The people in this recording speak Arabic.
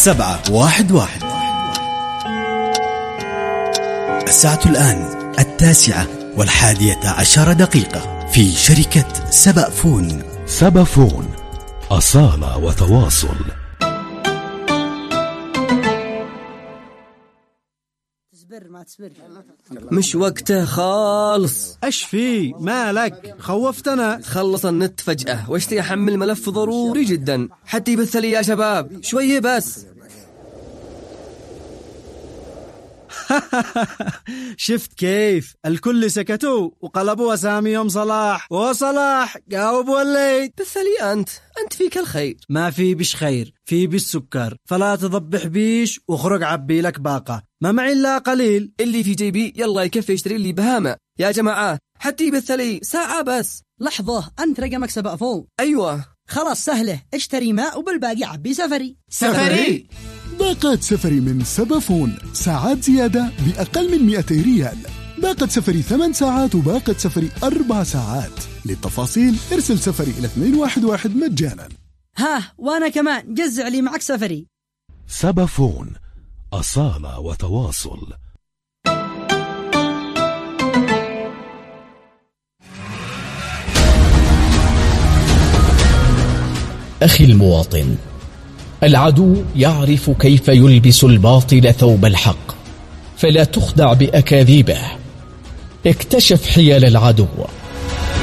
711. الساعة الآن 9:11 في شركة سبأفون. سبأفون، أصالة وتواصل. مش وقته خالص. ايش في مالك؟ خوفتنا. خلص النت فجأة واشتي احمل ملف ضروري جدا حتى يبث لي يا شباب شوية بس. شفت كيف الكل سكتوا وقلبوا أساميهم صلاح، وصلاح جاوب وليت. بث لي أنت فيك الخير. ما في بش خير، في بش سكر، فلا تضبح بيش وخرج عبي لك باقة. ما معي إلا قليل، اللي في جيبي يلا يكفي يشتري لي بهامة يا جماعة حتى يبث لي ساعة بس. لحظة، أنت رقمك سبأفون؟ أيوة. خلاص سهلة، اشتري ماء وبالباقي عبي سفري. سفري؟ باقات سفري من سبأفون، ساعات زيادة بأقل من 200 ريال. باقة سفري 8 ساعات وباقة سفري 4 ساعات. للتفاصيل ارسل سفري إلى 211 مجانا. ها وأنا كمان جزع لي معك سفري. سبأفون، أصالة وتواصل. أخي المواطن، العدو يعرف كيف يلبس الباطل ثوب الحق، فلا تخدع بأكاذيبه. اكتشف حيل العدو